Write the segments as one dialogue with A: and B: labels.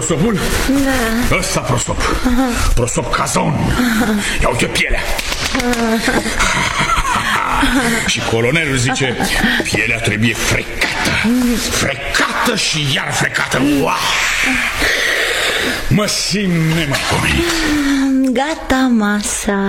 A: prosopul?
B: Da.
A: Ăsta prosop. Prosop cazon. Ia uite pielea. Și colonelul zice, pielea trebuie frecată. Frecată și iar frecată. Mă simt nemaipomenit.
B: Gata masa.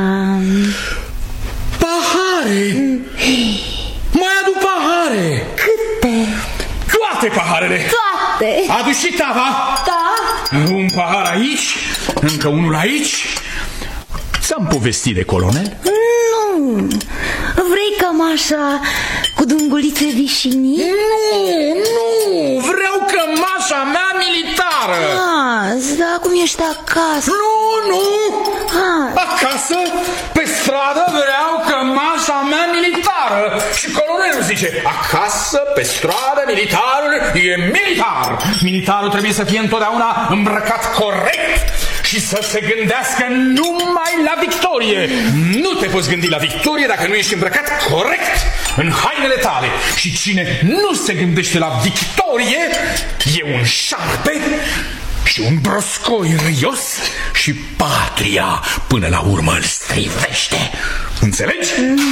A: Pahare. Mai adu pahare.
B: Câte?
A: Toate paharele.
B: Toate.
A: Adu și tava.
B: Da.
A: Un pahar aici, încă unul aici. Ți-am povestit de colonel?
B: Nu. Vrei cămașa cu dungulițe vișinii?
A: Nu, vreau cămașa mea militară.
B: Da, cum ești acasă?
A: Nu. Acasă, pe stradă, vreau cămașa mea militară. Și colonelul zice, acasă, pe stradă, militarul e militar. Militarul trebuie să fie întotdeauna îmbrăcat corect și să se gândească numai la victorie. Nu te poți gândi la victorie dacă nu ești îmbrăcat corect în hainele tale. Și cine nu se gândește la victorie e un șarpe și un broscoi râios și patria până la urmă îl strivește. Înțelegi?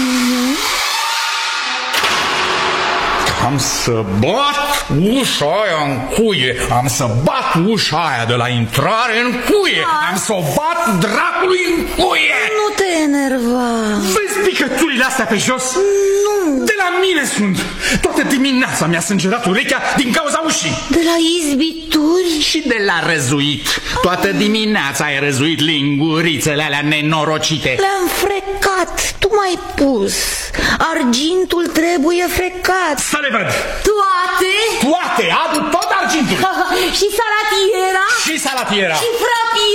A: Am să bat ușa aia în cuie. Am să bat ușa aia de la intrare în cuie. Am să o bat dracului în cuie.
B: Nu te enerva.
A: Vezi picăturile astea pe jos?
B: Nu.
A: De la mine sunt. Toată dimineața mi-a sângerat urechea din cauza ușii.
B: De la izbituri?
A: Și de la răzuit. Toată dimineața ai răzuit lingurițele alea nenorocite.
B: Le-am frecat. Tu m-ai pus. Argintul trebuie frecat.
A: Să le văd.
B: Toate?
A: Toate, adu tot argintul.
B: Și salatiera?
A: Și salatiera.
B: Și frapie?